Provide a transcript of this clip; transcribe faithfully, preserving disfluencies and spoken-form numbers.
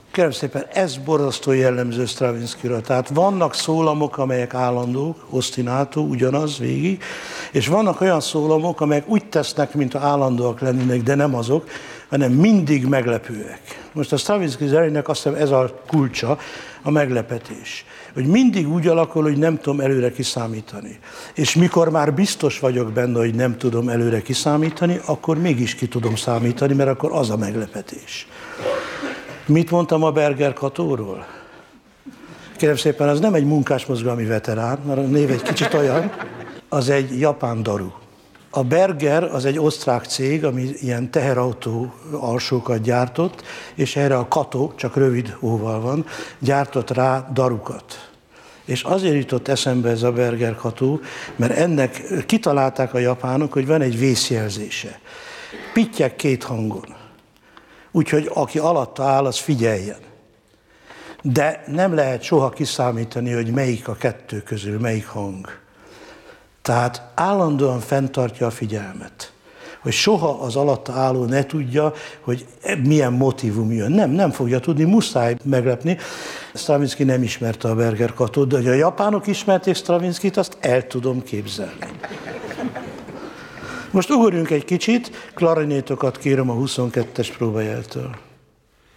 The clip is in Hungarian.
Kérem szépen, ez borzasztó jellemző Stravinskyra. Tehát vannak szólamok, amelyek állandók, ostinato, ugyanaz végig, és vannak olyan szólamok, amelyek úgy tesznek, mint ha állandóak lennének, de nem azok, hanem mindig meglepőek. Most a Stravinsky zenének azt hiszem ez a kulcsa, a meglepetés. Hogy mindig úgy alakul, hogy nem tudom előre kiszámítani. És mikor már biztos vagyok benne, hogy nem tudom előre kiszámítani, akkor mégis ki tudom számítani, mert akkor az a meglepetés. Mit mondtam a Berger Katóról? Kérem szépen, az nem egy munkásmozgalmi veterán, mert a név egy kicsit olyan, az egy japán daru. A Berger az egy osztrák cég, ami ilyen teherautó alsókat gyártott, és erre a Kato, csak rövid óval van, gyártott rá darukat. És azért jutott eszembe ez a Berger Kato, mert ennek kitalálták a japánok, hogy van egy vészjelzése. Pittyek két hangon. Úgyhogy aki alatta áll, az figyeljen. De nem lehet soha kiszámítani, hogy melyik a kettő közül, melyik hang. Tehát állandóan fenntartja a figyelmet. Hogy soha az alatta álló ne tudja, hogy milyen motívum jön. Nem, nem fogja tudni, muszáj meglepni. Stravinsky nem ismerte a Berger Katót, de hogy a japánok ismerték Stravinskyt, azt el tudom képzelni. Most ugorjunk egy kicsit, klarinétokat kérem a huszonkettes próbajeltől.